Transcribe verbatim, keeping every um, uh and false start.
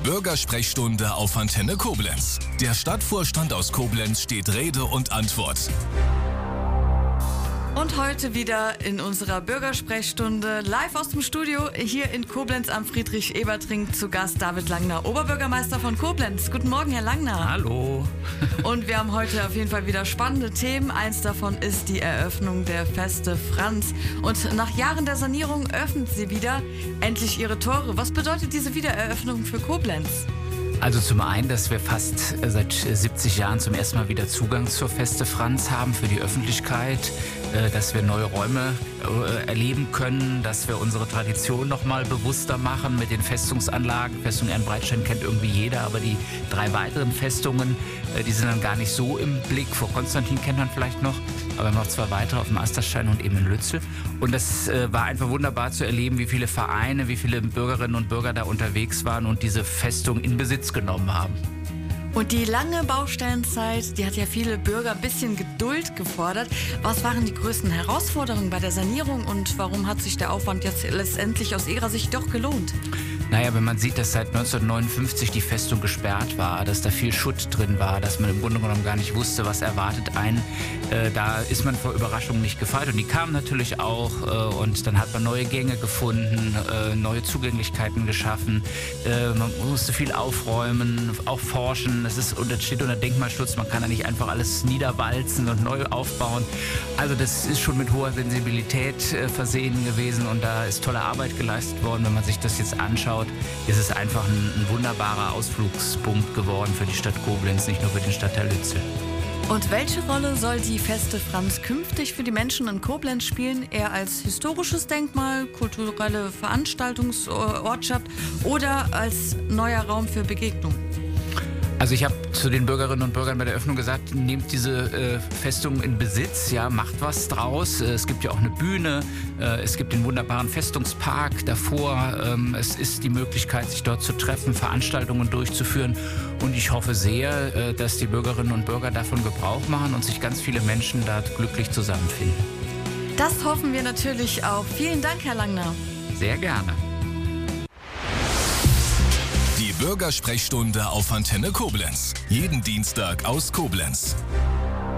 Bürgersprechstunde auf Antenne Koblenz. Der Stadtvorstand aus Koblenz steht Rede und Antwort. Und heute wieder in unserer Bürgersprechstunde live aus dem Studio hier in Koblenz am Friedrich-Ebert-Ring zu Gast David Langner, Oberbürgermeister von Koblenz. Guten Morgen, Herr Langner. Hallo. Und wir haben heute auf jeden Fall wieder spannende Themen. Eins davon ist die Eröffnung der Feste Franz. Und nach Jahren der Sanierung öffnet sie wieder endlich ihre Tore. Was bedeutet diese Wiedereröffnung für Koblenz? Also zum einen, dass wir fast seit siebzig Jahren zum ersten Mal wieder Zugang zur Feste Franz haben für die Öffentlichkeit, dass wir neue Räume erleben können, dass wir unsere Tradition noch mal bewusster machen mit den Festungsanlagen. Festung Ehrenbreitstein kennt irgendwie jeder, aber die drei weiteren Festungen, die sind dann gar nicht so im Blick. Vor Konstantin kennt man vielleicht noch, aber wir haben noch zwei weitere auf dem Asterstein und eben in Lützel. Und das war einfach wunderbar zu erleben, wie viele Vereine, wie viele Bürgerinnen und Bürger da unterwegs waren und diese Festung in Besitz genommen haben. Und die lange Baustellenzeit, die hat ja viele Bürger ein bisschen Geduld gefordert. Was waren die größten Herausforderungen bei der Sanierung und warum hat sich der Aufwand jetzt letztendlich aus Ihrer Sicht doch gelohnt? Naja, wenn man sieht, dass seit neunzehnhundertneunundfünfzig die Festung gesperrt war, dass da viel Schutt drin war, dass man im Grunde genommen gar nicht wusste, was erwartet einen, äh, da ist man vor Überraschungen nicht gefeit. Und die kamen natürlich auch äh, und dann hat man neue Gänge gefunden, äh, neue Zugänglichkeiten geschaffen. Äh, man musste viel aufräumen, auch forschen. Es ist, das steht unter Denkmalschutz, man kann da nicht einfach alles niederwalzen und neu aufbauen. Also das ist schon mit hoher Sensibilität äh, versehen gewesen und da ist tolle Arbeit geleistet worden. Wenn man sich das jetzt anschaut, ist es einfach ein, ein wunderbarer Ausflugspunkt geworden für die Stadt Koblenz, nicht nur für den Stadtteil Lützel. Und welche Rolle soll die Feste Franz künftig für die Menschen in Koblenz spielen? Eher als historisches Denkmal, kulturelle Veranstaltungsortschaft oder als neuer Raum für Begegnung? Also ich habe zu den Bürgerinnen und Bürgern bei der Öffnung gesagt, nehmt diese äh, Festung in Besitz, ja, macht was draus. Äh, es gibt ja auch eine Bühne, äh, es gibt den wunderbaren Festungspark davor. Ähm, es ist die Möglichkeit, sich dort zu treffen, Veranstaltungen durchzuführen. Und ich hoffe sehr, äh, dass die Bürgerinnen und Bürger davon Gebrauch machen und sich ganz viele Menschen da glücklich zusammenfinden. Das hoffen wir natürlich auch. Vielen Dank, Herr Langner. Sehr gerne. Die Bürgersprechstunde auf Antenne Koblenz. Jeden Dienstag aus Koblenz.